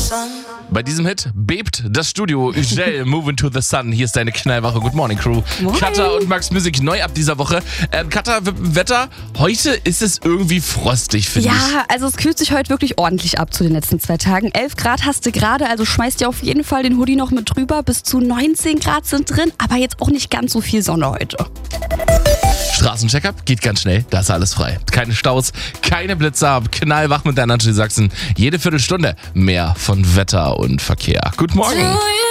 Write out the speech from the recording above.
Bei diesem Hit bebt das Studio. Ugel, Moving to the Sun. Hier ist deine Knallwache. Good morning, Crew. Moin. Katha und Max Music neu ab dieser Woche. Katha, Wetter. Heute ist es irgendwie frostig, finde ich. Ja, also es kühlt sich heute wirklich ordentlich ab zu den letzten 2 Tagen. 11 Grad hast du gerade, also schmeißt dir auf jeden Fall den Hoodie noch mit drüber. Bis zu 19 Grad sind drin, aber jetzt auch nicht ganz so viel Sonne heute. Straßencheckup geht ganz schnell, da ist alles frei. Keine Staus, keine Blitzer, knallwach mit der Energy Sachsen. Jede Viertelstunde mehr von Wetter und Verkehr. Guten Morgen.